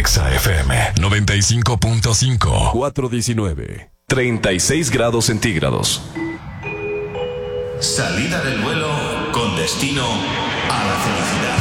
Exa FM 95.5. 419. 36 grados centígrados. Salida del vuelo con destino a la felicidad.